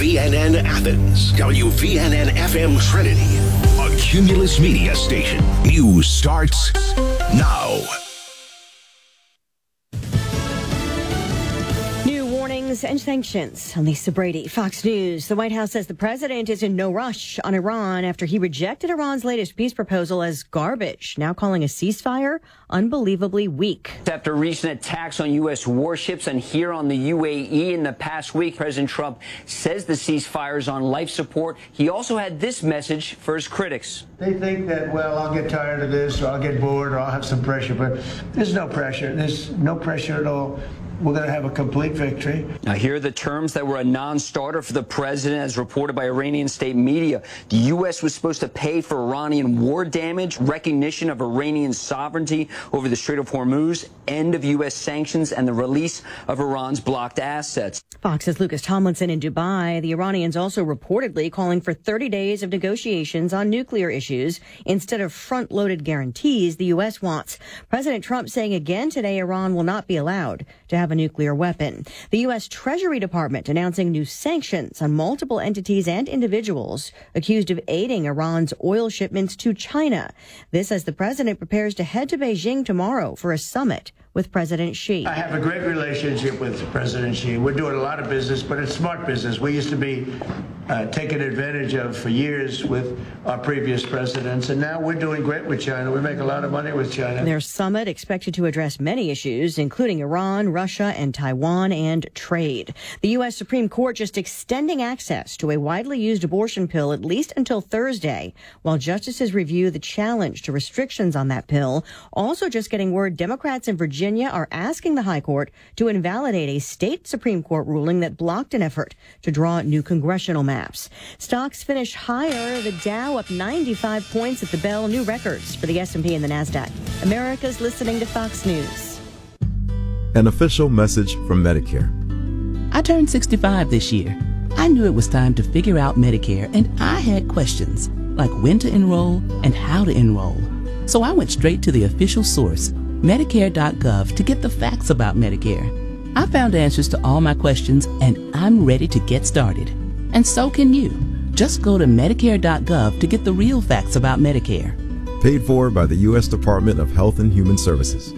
WVNN Athens, WVNN FM Trinity, a Cumulus Media station. News starts now. Warnings and sanctions. I'm Lisa Brady, Fox News. The White House says the president is in no rush on Iran after he rejected Iran's latest peace proposal as garbage, now calling a ceasefire unbelievably weak. After recent attacks on U.S. warships and here on the UAE in the past week, President Trump says the ceasefire is on life support. He also had this message for his critics. They think that, well, I'll get tired of this, or I'll get bored, or I'll have some pressure, but there's no pressure. There's no pressure at all. We're going to have a complete victory. Now, here are the terms that were a non-starter for the president, as reported by Iranian state media. The U.S. was supposed to pay for Iranian war damage, recognition of Iranian sovereignty over the Strait of Hormuz, end of U.S. sanctions, and the release of Iran's blocked assets. Fox's Lucas Tomlinson in Dubai. The Iranians also reportedly calling for 30 days of negotiations on nuclear issues instead of front-loaded guarantees the U.S. wants. President Trump saying again today Iran will not be allowed to have a nuclear weapon. The U.S. Treasury Department announcing new sanctions on multiple entities and individuals accused of aiding Iran's oil shipments to China. This as the president prepares to head to Beijing tomorrow for a summit with President Xi. I have a great relationship with President Xi. We're doing a lot of business, but it's smart business. We used to be taken advantage of for years with our previous presidents, and now we're doing great with China. We make a lot of money with China. Their summit expected to address many issues, including Iran, Russia, and Taiwan, and trade. The U.S. Supreme Court just extending access to a widely used abortion pill at least until Thursday, while justices review the challenge to restrictions on that pill. Also just getting word Democrats in Virginia are asking the High Court to invalidate a state Supreme Court ruling that blocked an effort to draw new congressional maps. Stocks finished higher. The Dow up 95 points at the bell. New records for the S&P and the NASDAQ. America's listening to Fox News. An official message from Medicare. I turned 65 this year. I knew it was time to figure out Medicare, and I had questions like when to enroll and how to enroll. So I went straight to the official source, Medicare.gov, to get the facts about Medicare. I found answers to all my questions, and I'm ready to get started. And so can you. Just go to Medicare.gov to get the real facts about Medicare. Paid for by the U.S. Department of Health and Human Services.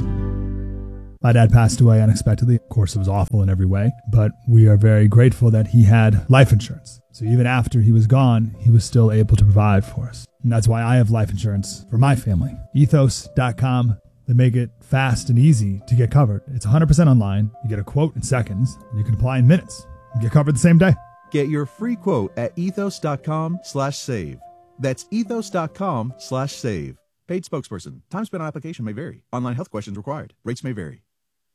My dad passed away unexpectedly. Of course, it was awful in every way, but we are very grateful that he had life insurance. So even after he was gone, he was still able to provide for us. And that's why I have life insurance for my family. Ethos.com. They make it fast and easy to get covered. It's 100% online. You get a quote in seconds, and you can apply in minutes. You get covered the same day. Get your free quote at ethos.com/save. That's ethos.com/save. Paid spokesperson. Time spent on application may vary. Online health questions required. Rates may vary.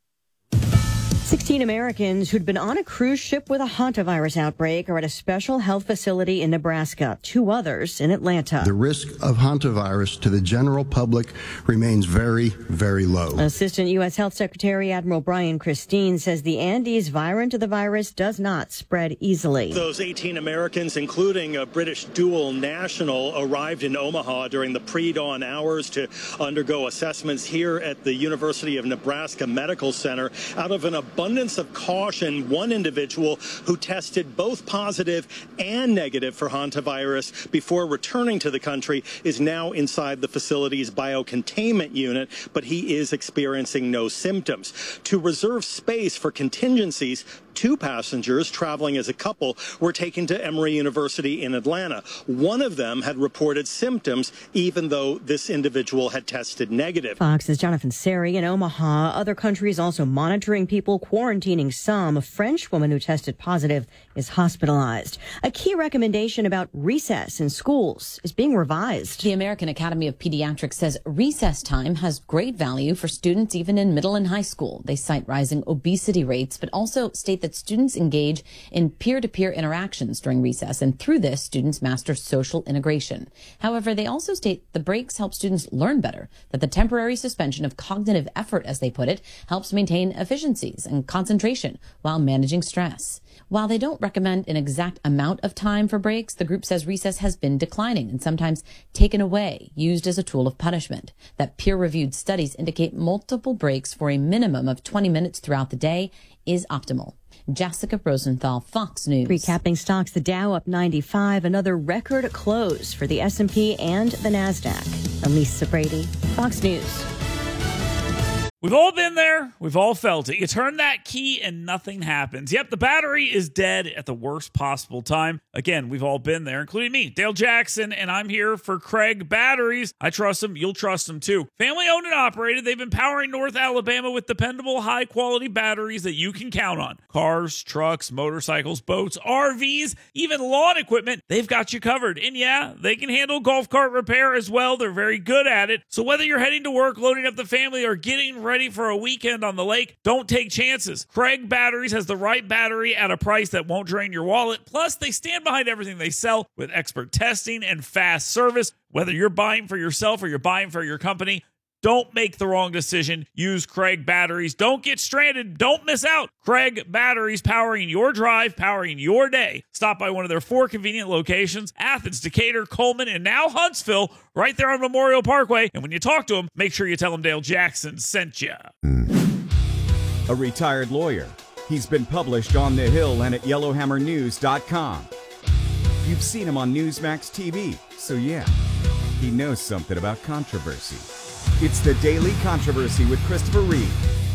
16 Americans who'd been on a cruise ship with a hantavirus outbreak are at a special health facility in Nebraska. 2 others in Atlanta. The risk of hantavirus to the general public remains very, very low. Assistant U.S. Health Secretary Admiral Brian Christine says the Andes variant of the virus does not spread easily. Those 18 Americans, including a British dual national, arrived in Omaha during the pre-dawn hours to undergo assessments here at the University of Nebraska Medical Center. Out of an abundance of caution, one individual who tested both positive and negative for hantavirus before returning to the country is now inside the facility's biocontainment unit, but he is experiencing no symptoms. To reserve space for contingencies, 2 passengers traveling as a couple were taken to Emory University in Atlanta. One of them had reported symptoms, even though this individual had tested negative. Fox's Jonathan Seri in Omaha. Other countries also monitoring people, quarantining some. A French woman who tested positive is hospitalized. A key recommendation about recess in schools is being revised. The American Academy of Pediatrics says recess time has great value for students even in middle and high school. They cite rising obesity rates, but also state that students engage in peer-to-peer interactions during recess, and through this, students master social integration. However, they also state the breaks help students learn better, that the temporary suspension of cognitive effort, as they put it, helps maintain efficiencies and concentration while managing stress. While they don't recommend an exact amount of time for breaks, the group says recess has been declining and sometimes taken away, used as a tool of punishment. That peer-reviewed studies indicate multiple breaks for a minimum of 20 minutes throughout the day is optimal. Jessica Rosenthal, Fox News. Recapping stocks, the Dow up 95, another record close for the S&P and the NASDAQ. I'm Lisa Brady, Fox News. We've all been there. We've all felt it. You turn that key and nothing happens. Yep, the battery is dead at the worst possible time. Again, we've all been there, including me, Dale Jackson, and I'm here for Craig Batteries. I trust them. You'll trust them too. Family owned and operated. They've been powering North Alabama with dependable, high-quality batteries that you can count on. Cars, trucks, motorcycles, boats, RVs, even lawn equipment. They've got you covered. And yeah, they can handle golf cart repair as well. They're very good at it. So whether you're heading to work, loading up the family, or getting ready for a weekend on the lake, don't take chances. Craig Batteries has the right battery at a price that won't drain your wallet. Plus, they stand behind everything they sell with expert testing and fast service. Whether you're buying for yourself or you're buying for your company, don't make the wrong decision. Use Craig Batteries. Don't get stranded. Don't miss out. Craig Batteries, powering your drive, powering your day. Stop by one of their 4 convenient locations: Athens, Decatur, Coleman, and now Huntsville, right there on Memorial Parkway. And when you talk to them, make sure you tell them Dale Jackson sent you. A retired lawyer. He's been published on The Hill and at YellowhammerNews.com. You've seen him on Newsmax TV, so yeah, he knows something about controversy. It's the Daily Controversy with Christopher Reed.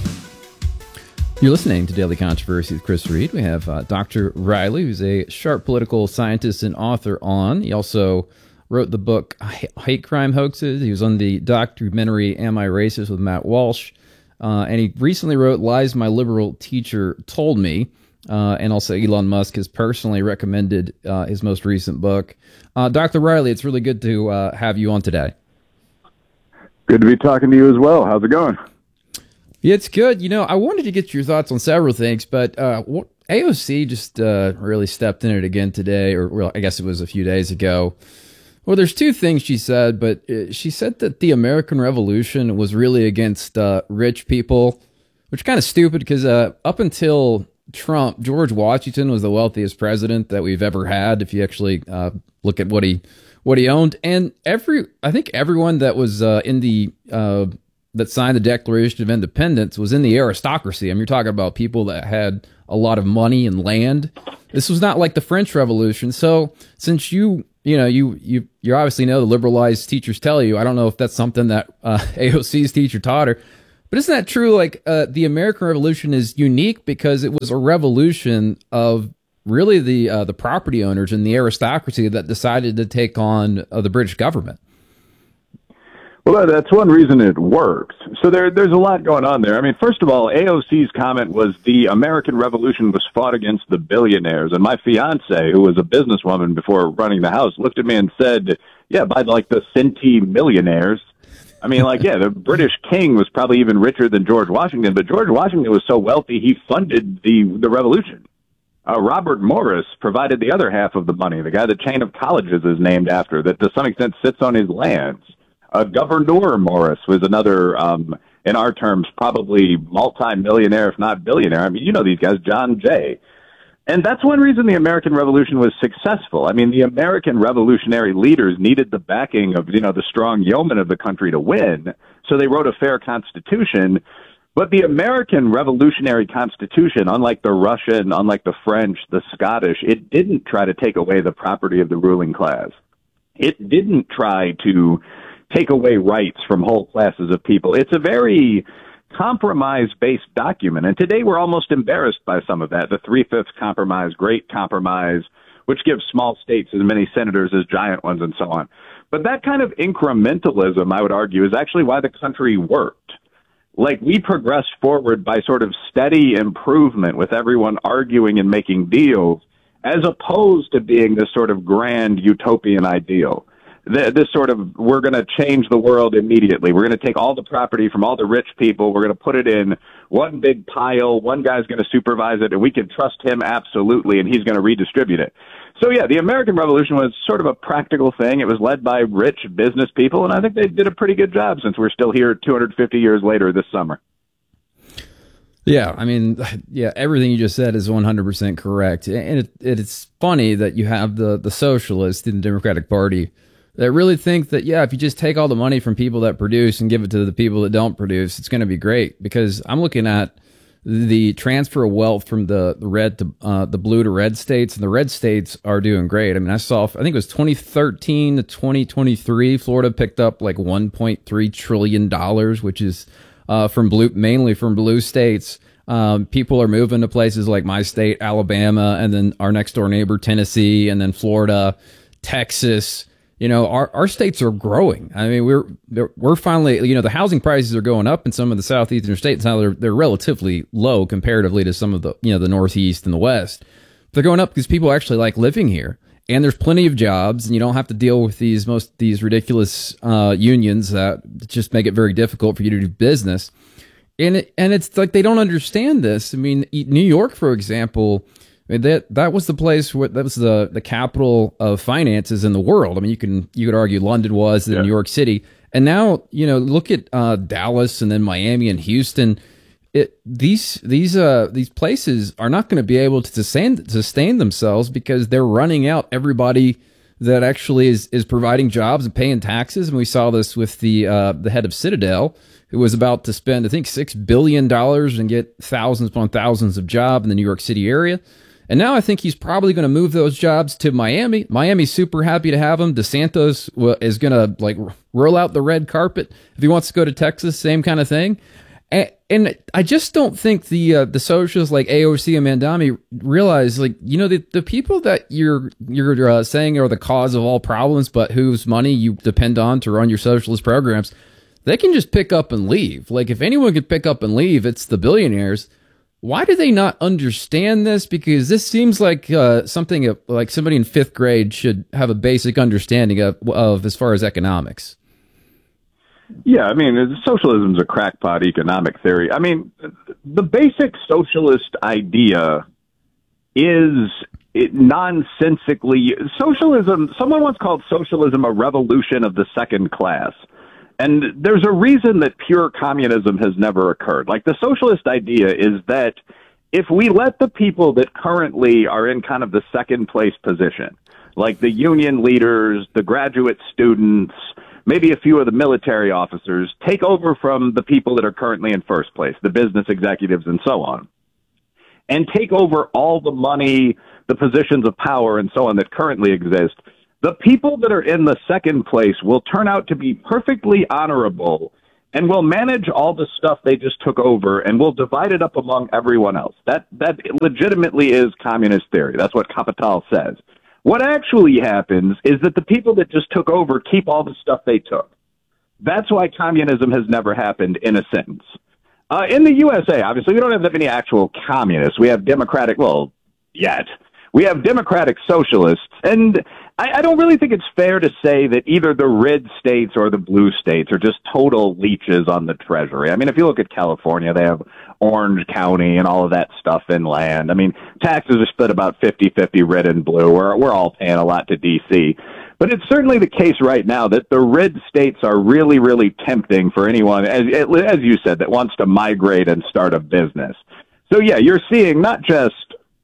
You're listening to Daily Controversy with Chris Reed. We have Dr. Riley, who's a sharp political scientist and author, on. He also wrote the book Hate Crime Hoaxes. He was on the documentary Am I Racist with Matt Walsh. And he recently wrote Lies My Liberal Teacher Told Me. And also Elon Musk has personally recommended his most recent book. Dr. Riley, it's really good to have you on today. Good to be talking to you as well. How's it going? Yeah, it's good. You know, I wanted to get your thoughts on several things, but AOC just really stepped in it again today, or well, I guess it was a few days ago. Well, there's 2 things she said, but she said that the American Revolution was really against rich people, which is kind of stupid because up until Trump, George Washington was the wealthiest president that we've ever had, if you actually look at what he owned. And I think everyone that was in the that signed the Declaration of Independence was in the aristocracy. I mean, you're talking about people that had a lot of money and land. This was not like the French Revolution. So since you obviously know the liberalized teachers tell you, I don't know if that's something that AOC's teacher taught her, but isn't that true? Like the American Revolution is unique because it was a revolution of really the property owners and the aristocracy that decided to take on the British government. Well, that's one reason it worked. So there's a lot going on there. I mean, first of all, AOC's comment was the American Revolution was fought against the billionaires. And my fiance, who was a businesswoman before running the house, looked at me and said, yeah, by like the centimillionaires. I mean, like, yeah, the British king was probably even richer than George Washington, but George Washington was so wealthy he funded the revolution. Robert Morris provided the other half of the money, the guy the chain of colleges is named after, that to some extent sits on his lands. Governor Morris was another, in our terms, probably multi-millionaire, if not billionaire. I mean, you know these guys, John Jay. And that's one reason the American Revolution was successful. I mean, the American revolutionary leaders needed the backing of, the strong yeomen of the country to win. So they wrote a fair constitution. But the American Revolutionary Constitution, unlike the Russian, unlike the French, the Scottish, it didn't try to take away the property of the ruling class. It didn't try to take away rights from whole classes of people. It's a very compromise-based document. And today we're almost embarrassed by some of that. The 3/5 compromise, great compromise, which gives small states as many senators as giant ones and so on. But that kind of incrementalism, I would argue, is actually why the country worked. Like, we progressed forward by sort of steady improvement with everyone arguing and making deals, as opposed to being this sort of grand utopian ideal. This sort of, we're going to change the world immediately. We're going to take all the property from all the rich people. We're going to put it in one big pile. One guy's going to supervise it, and we can trust him absolutely, and he's going to redistribute it. So, yeah, the American Revolution was sort of a practical thing. It was led by rich business people, and I think they did a pretty good job since we're still here 250 years later this summer. Yeah, I mean, yeah, everything you just said is 100% correct. And it's funny that you have the socialists in the Democratic Party that really think that, yeah, if you just take all the money from people that produce and give it to the people that don't produce, it's going to be great. Because I'm looking at the transfer of wealth from the red to the blue to red states, and the red states are doing great. I mean, I think it was 2013 to 2023, Florida picked up like $1.3 trillion, which is mainly from blue states. People are moving to places like my state, Alabama, and then our next door neighbor, Tennessee, and then Florida, Texas. You know, our states are growing. I mean, we're finally, you know, the housing prices are going up in some of the southeastern states. Now they're relatively low comparatively to some of the, you know, the Northeast and the West. They're going up because people actually like living here, and there's plenty of jobs, and you don't have to deal with these ridiculous unions that just make it very difficult for you to do business. And it's like they don't understand this. I mean, New York, for example. I mean, that was the place that was the capital of finances in the world. I mean, you could argue London was, then New York City, and now, you know, look at Dallas and then Miami and Houston. These places are not going to be able to sustain themselves because they're running out everybody that actually is providing jobs and paying taxes. And we saw this with the head of Citadel, who was about to spend, I think, $6 billion and get thousands upon thousands of jobs in the New York City area. And now I think he's probably going to move those jobs to Miami. Miami's super happy to have him. DeSantis is going to like roll out the red carpet. If he wants to go to Texas, same kind of thing. And I just don't think the socialists like AOC and Mandami realize, like, you know, the people that you're saying are the cause of all problems, but whose money you depend on to run your socialist programs, they can just pick up and leave. Like, if anyone could pick up and leave, it's the billionaires. Why do they not understand this? Because this seems like something like somebody in fifth grade should have a basic understanding of as far as economics. Yeah, I mean, socialism is a crackpot economic theory. I mean, the basic socialist idea is nonsensically socialism. Someone once called socialism a revolution of the second class. And there's a reason that pure communism has never occurred. Like, the socialist idea is that if we let the people that currently are in kind of the second place position, like the union leaders, the graduate students, maybe a few of the military officers, take over from the people that are currently in first place, the business executives and so on, and take over all the money, the positions of power and so on that currently exist, the people that are in the second place will turn out to be perfectly honorable and will manage all the stuff they just took over and will divide it up among everyone else. That legitimately is communist theory. That's what Capital says. What actually happens is that the people that just took over keep all the stuff they took. That's why communism has never happened, in a sentence. In the USA, obviously, we don't have that many actual communists. We have democratic, well, yet. We have democratic socialists, and I don't really think it's fair to say that either the red states or the blue states are just total leeches on the treasury. I mean, if you look at California, they have Orange County and all of that stuff inland. I mean, taxes are split about 50-50 red and blue. We're all paying a lot to D.C., but it's certainly the case right now that the red states are really, really tempting for anyone, as you said, that wants to migrate and start a business. So, yeah, you're seeing not just,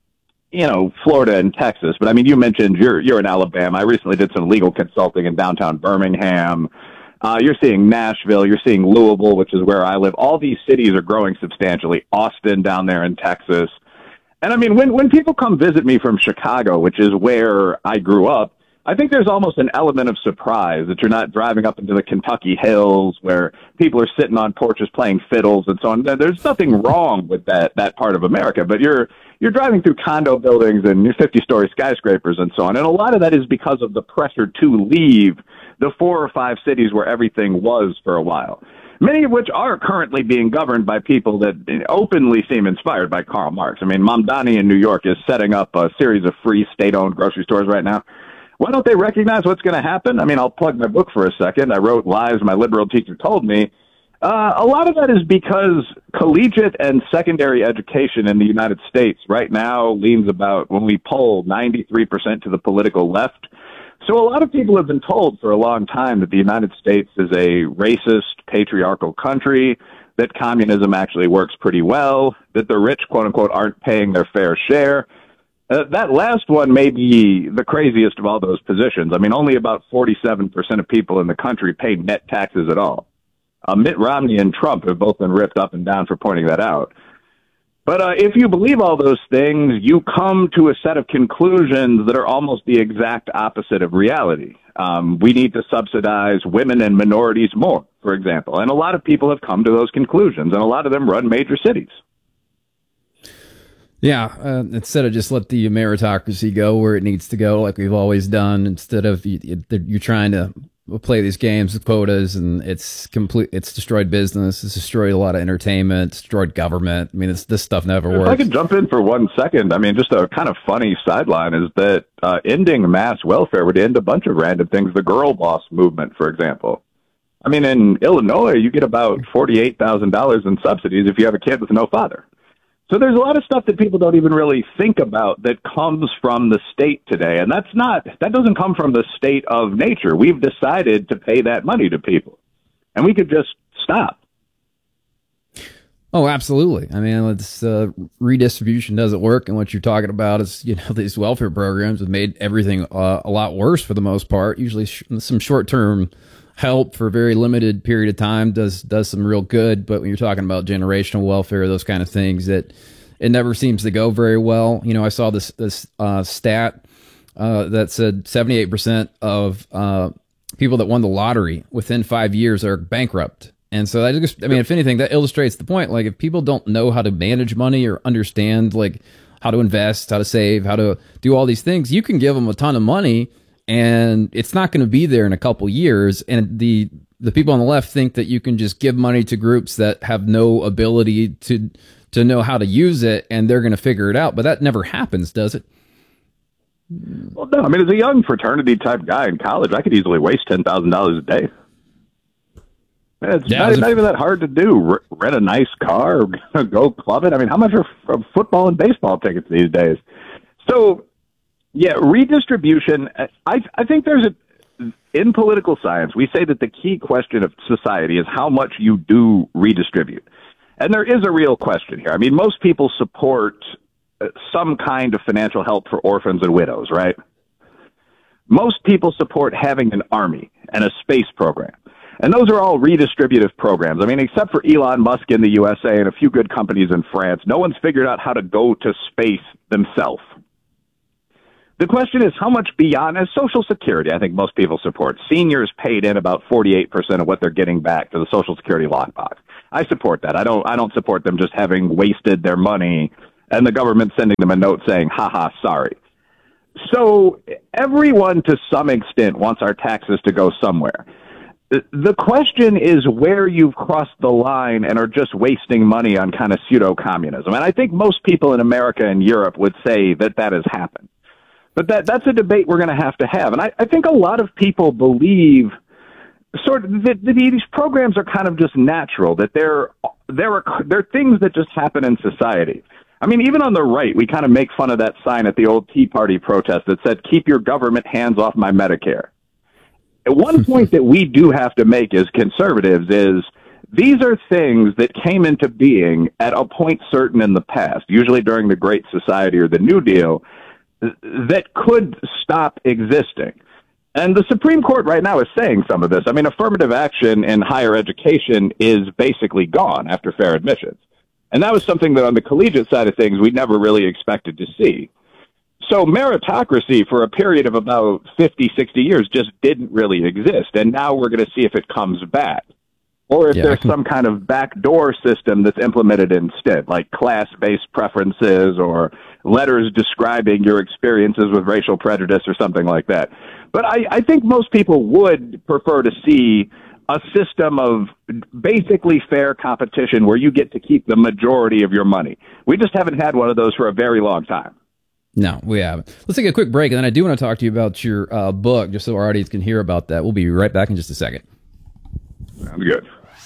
you know, Florida and Texas, but I mean, you mentioned you're in Alabama. I recently did some legal consulting in downtown Birmingham. You're seeing Nashville. You're seeing Louisville, which is where I live. All these cities are growing substantially. Austin down there in Texas. And I mean, when people come visit me from Chicago, which is where I grew up, I think there's almost an element of surprise that you're not driving up into the Kentucky hills where people are sitting on porches playing fiddles and so on. There's nothing wrong with that part of America, but you're driving through condo buildings and 50-story skyscrapers and so on. And a lot of that is because of the pressure to leave the 4 or 5 cities where everything was for a while, many of which are currently being governed by people that openly seem inspired by Karl Marx. I mean, Mamdani in New York is setting up a series of free state-owned grocery stores right now. Why don't they recognize what's going to happen? I mean, I'll plug my book for a second. I wrote Lies My Liberal Teacher Told Me. A lot of that is because collegiate and secondary education in the United States right now leans about, when we poll, 93% to the political left. So a lot of people have been told for a long time that the United States is a racist, patriarchal country, that communism actually works pretty well, that the rich, quote-unquote, aren't paying their fair share. That last one may be the craziest of all those positions. I mean, only about 47% of people in the country pay net taxes at all. Mitt Romney and Trump have both been ripped up and down for pointing that out. But if you believe all those things, you come to a set of conclusions that are almost the exact opposite of reality. We need to subsidize women and minorities more, for example. And a lot of people have come to those conclusions, and a lot of them run major cities. Yeah, instead of just let the meritocracy go where it needs to go, like we've always done, instead of you're trying to play these games with quotas, and it's destroyed business, it's destroyed a lot of entertainment, it's destroyed government. I mean, this stuff never works. If I could jump in for 1 second, I mean, just a kind of funny sideline is that ending mass welfare would end a bunch of random things. The girl boss movement, for example. I mean, in Illinois, you get about $48,000 in subsidies if you have a kid with no father. So there's a lot of stuff that people don't even really think about that comes from the state today. And that doesn't come from the state of nature. We've decided to pay that money to people. And we could just stop. Oh, absolutely. I mean, it's redistribution doesn't work. And what you're talking about is, these welfare programs have made everything a lot worse for the most part. Usually some short-term help for a very limited period of time does some real good, but when you're talking about generational welfare, those kind of things, that it never seems to go very well. I saw this stat that said 78% of people that won the lottery within 5 years are bankrupt. And so if anything, that illustrates the point. Like, if people don't know how to manage money or understand like how to invest, how to save, how to do all these things, you can give them a ton of money and it's not going to be there in a couple years. And the people on the left think that you can just give money to groups that have no ability to know how to use it, and they're going to figure it out. But that never happens, does it? Well, no. I mean, as a young fraternity type guy in college, I could easily waste $10,000 a day. It's not even that hard to do. Rent a nice car, or go club it. I mean, how much are football and baseball tickets these days? So, yeah, redistribution. I think in political science, we say that the key question of society is how much you do redistribute. And there is a real question here. I mean, most people support some kind of financial help for orphans and widows, right? Most people support having an army and a space program. And those are all redistributive programs. I mean, except for Elon Musk in the USA and a few good companies in France, no one's figured out how to go to space themselves. The question is how much beyond Social Security. I think most people support. Seniors paid in about 48% of what they're getting back to the Social Security lockbox. I support that. I don't support them just having wasted their money and the government sending them a note saying, haha, sorry. So everyone to some extent wants our taxes to go somewhere. The question is where you've crossed the line and are just wasting money on kind of pseudo-communism. And I think most people in America and Europe would say that has happened. But that's a debate we're going to have. And I think a lot of people believe sort of that these programs are kind of just natural, that they're things that just happen in society. I mean, even on the right, we kind of make fun of that sign at the old Tea Party protest that said, keep your government hands off my Medicare. One point that we do have to make as conservatives is these are things that came into being at a point certain in the past, usually during the Great Society or the New Deal, that could stop existing. And the Supreme Court right now is saying some of this. I mean, affirmative action in higher education is basically gone after fair admissions. And that was something that on the collegiate side of things we never really expected to see. So meritocracy for a period of about 50, 60 years just didn't really exist. And now we're going to see if it comes back. Or if there's some kind of backdoor system that's implemented instead, like class-based preferences or letters describing your experiences with racial prejudice or something like that. But I think most people would prefer to see a system of basically fair competition where you get to keep the majority of your money. We just haven't had one of those for a very long time. No, we haven't. Let's take a quick break, and then I do want to talk to you about your book, just so our audience can hear about that. We'll be right back in just a second. Sounds good.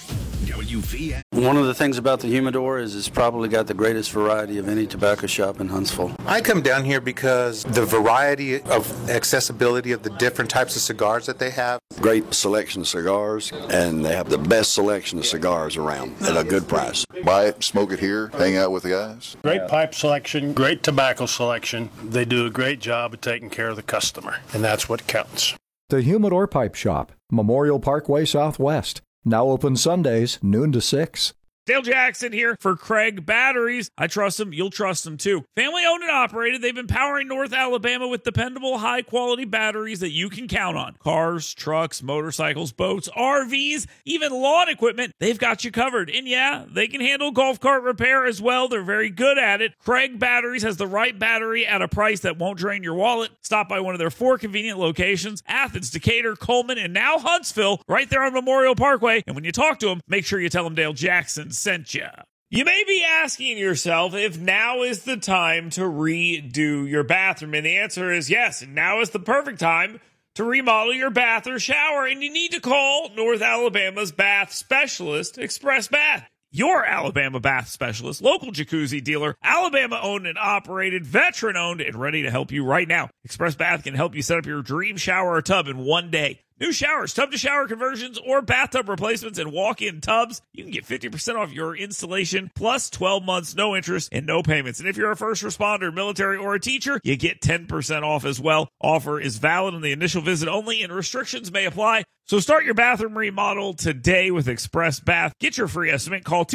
One of the things about the Humidor is it's probably got the greatest variety of any tobacco shop in Huntsville. I come down here because the variety of accessibility of the different types of cigars that they have. Great selection of cigars, and they have the best selection of cigars around at a good price. Buy it, smoke it here, hang out with the guys. Great pipe selection, great tobacco selection. They do a great job of taking care of the customer, and that's what counts. The Humidor Pipe Shop, Memorial Parkway Southwest. Now open Sundays, noon to 6. Dale Jackson here for Craig Batteries. I trust them. You'll trust them too. Family owned and operated. They've been powering North Alabama with dependable, high quality batteries that you can count on. Cars, trucks, motorcycles, boats, RVs, even lawn equipment. They've got you covered. And yeah, they can handle golf cart repair as well. They're very good at it. Craig Batteries has the right battery at a price that won't drain your wallet. Stop by one of their 4 convenient locations: Athens, Decatur, Coleman, and now Huntsville, right there on Memorial Parkway. And when you talk to them, make sure you tell them Dale Jackson sent you. You may be asking yourself if now is the time to redo your bathroom, and the answer is yes. And now is the perfect time to remodel your bath or shower, and you need to call North Alabama's bath specialist, Express Bath. Your Alabama bath specialist, local jacuzzi dealer, Alabama owned and operated, veteran owned, and ready to help you right now. Express Bath can help you set up your dream shower or tub in one day. New showers, tub-to-shower conversions, or bathtub replacements and walk-in tubs. You can get 50% off your installation, plus 12 months, no interest, and no payments. And if you're a first responder, military, or a teacher, you get 10% off as well. Offer is valid on the initial visit only, and restrictions may apply. So start your bathroom remodel today with Express Bath. Get your free estimate. Call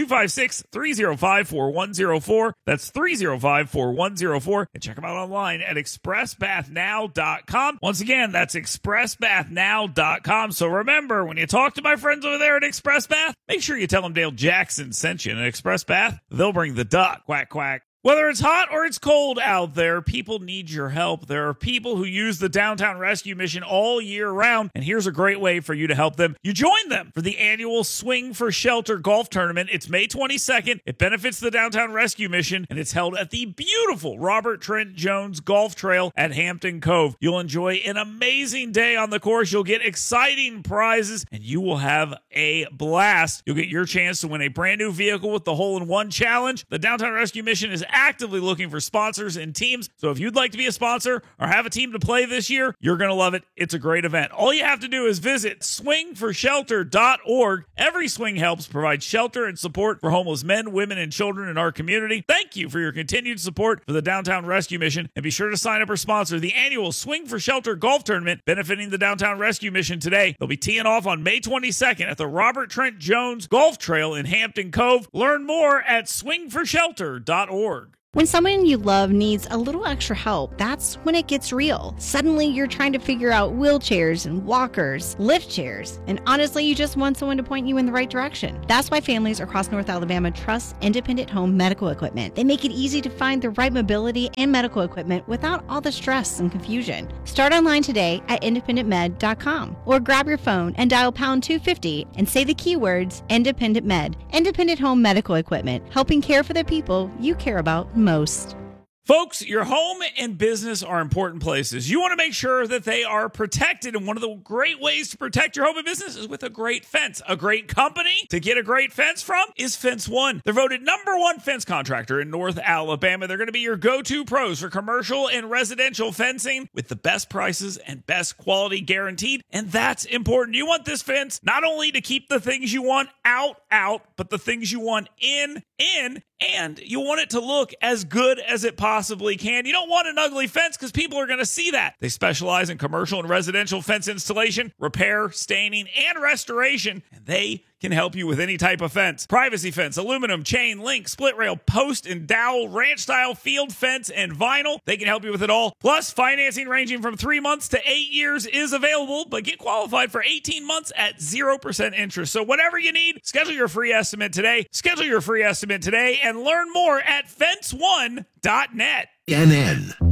256-305-4104. That's 305-4104. And check them out online at expressbathnow.com. Once again, that's expressbathnow.com. So remember, when you talk to my friends over there at Express Bath, make sure you tell them Dale Jackson sent you. And at Express Bath, they'll bring the duck. Quack, quack. Whether it's hot or it's cold out there, people need your help. There are people who use the Downtown Rescue Mission all year round, and here's a great way for you to help them. You join them for the annual Swing for Shelter golf tournament. It's May 22nd. It benefits the Downtown Rescue Mission, and it's held at the beautiful Robert Trent Jones Golf Trail at Hampton Cove. You'll enjoy an amazing day on the course. You'll get exciting prizes, and you will have a blast. You'll get your chance to win a brand new vehicle with the Hole-in-One Challenge. The Downtown Rescue Mission is actively looking for sponsors and teams. So if you'd like to be a sponsor or have a team to play this year, you're going to love it. It's a great event. All you have to do is visit swingforshelter.org. Every swing helps provide shelter and support for homeless men, women, and children in our community. Thank you for your continued support for the Downtown Rescue Mission, and be sure to sign up or sponsor the annual Swing for Shelter golf tournament benefiting the Downtown Rescue Mission today. They'll be teeing off on May 22nd at the Robert Trent Jones Golf Trail in Hampton Cove. Learn more at swingforshelter.org. When someone you love needs a little extra help, that's when it gets real. Suddenly, you're trying to figure out wheelchairs and walkers, lift chairs, and honestly, you just want someone to point you in the right direction. That's why families across North Alabama trust Independent Home Medical Equipment. They make it easy to find the right mobility and medical equipment without all the stress and confusion. Start online today at independentmed.com or grab your phone and dial pound 250 and say the keywords Independent Med. Independent Home Medical Equipment, helping care for the people you care about most. Folks, your home and business are important places. You want to make sure that they are protected, and one of the great ways to protect your home and business is with a great fence. A great company to get a great fence from is Fence One. They're voted #1 fence contractor in North Alabama. They're going to be your go-to pros for commercial and residential fencing with the best prices and best quality guaranteed, and that's important. You want this fence not only to keep the things you want out, but the things you want in, and you want it to look as good as it possibly can. You don't want an ugly fence because people are going to see that. They specialize in commercial and residential fence installation, repair, staining, and restoration, and they can help you with any type of fence. Privacy fence, aluminum, chain, link, split rail, post and dowel, ranch style, field fence, and vinyl. They can help you with it all. Plus, financing ranging from 3 months to 8 years is available, but get qualified for 18 months at 0% interest. So whatever you need, schedule your free estimate today. Schedule your free estimate today and learn more at fence1.net. CNN.